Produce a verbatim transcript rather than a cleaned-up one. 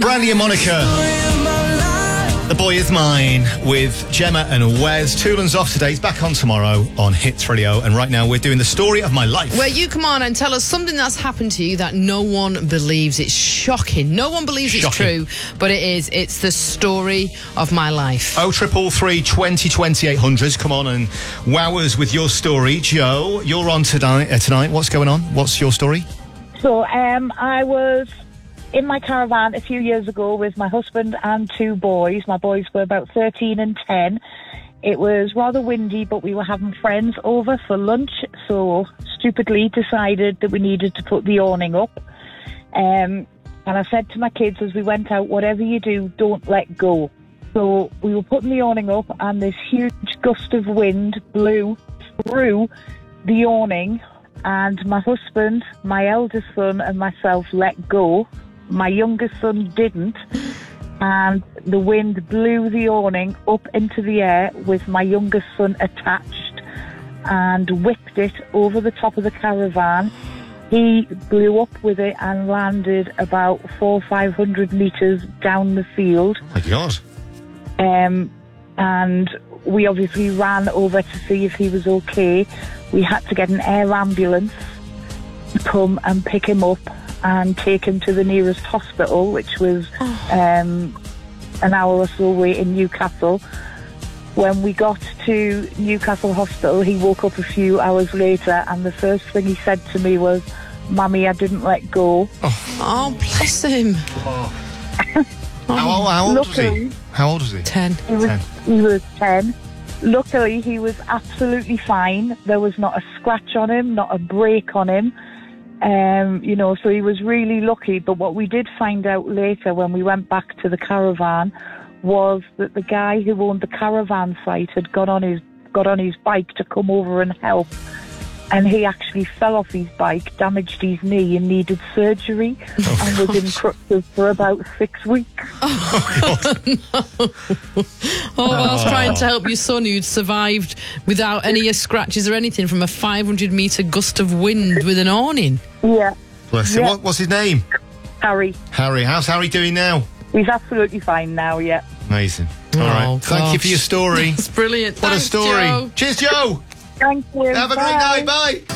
Brandy and Monica. The Boy Is Mine with Gemma and Wes. Toolan's off today. He's back on tomorrow on Hits Radio. And right now we're doing the story of my life. Where you come on and tell us something that's happened to you that no one believes. It's shocking. No one believes shocking. It's true, but it is. It's the story of my life. Oh, triple three, twenty, twenty, eight hundred. Come on and wow us with your story. Joe, you're on tonight. Uh, tonight. What's going on? What's your story? So, um, I was in my caravan a few years ago with my husband and two boys. My boys were about thirteen and ten. It was rather windy, but we were having friends over for lunch, so stupidly decided that we needed to put the awning up. Um, and I said to my kids as we went out, whatever you do, don't let go. So we were putting the awning up, and this huge gust of wind blew through the awning, and my husband, my eldest son, and myself let go. My youngest son didn't, and the wind blew the awning up into the air with my youngest son attached and whipped it over the top of the caravan. He blew up with it and landed about four or five hundred metres down the field. Oh my God. Um, and we obviously ran over to see if he was okay. We had to get an air ambulance to come and pick him up and take him to the nearest hospital, which was um, an hour or so away in Newcastle. When we got to Newcastle Hospital, he woke up a few hours later, and the first thing he said to me was, "Mummy, I didn't let go." Oh, oh bless him. Oh. How, old, how old was he? How old was he? Ten. He was, ten. He was ten. Luckily, he was absolutely fine. There was not a scratch on him, not a break on him. Um, you know, so he was really lucky. But what we did find out later when we went back to the caravan was that the guy who owned the caravan site had got on his got on his bike to come over and help, and he actually fell off his bike, damaged his knee, and needed surgery, oh, and was in crutches for about six weeks. Oh, no. Oh, I was trying to help your son who'd survived without any scratches or anything from a five hundred metre gust of wind with an awning. Yeah. Bless him. Yeah. What, what's his name? Harry. Harry. How's Harry doing now? He's absolutely fine now, yeah. Amazing. All Oh, right. Thank gosh. you for your story. It's brilliant. What Thanks, a story. Joe. Cheers, Joe. Thank you. Have a Bye. great night. Bye.